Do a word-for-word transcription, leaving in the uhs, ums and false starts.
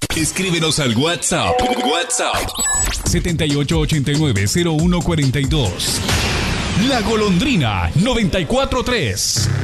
Escríbenos al WhatsApp. WhatsApp. siete ocho ocho nueve cero uno cuatro dos. La Golondrina noventa y cuatro tres.